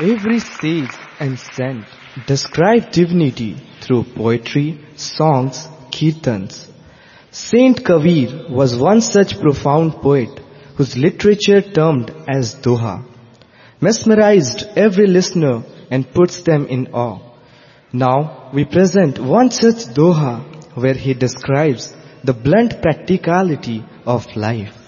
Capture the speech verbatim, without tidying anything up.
Every sage and saint described divinity through poetry, songs, kirtans. Saint Kabir was one such profound poet whose literature termed as doha mesmerized every listener and puts them in awe. Now we present one such doha where he describes the blunt practicality of life.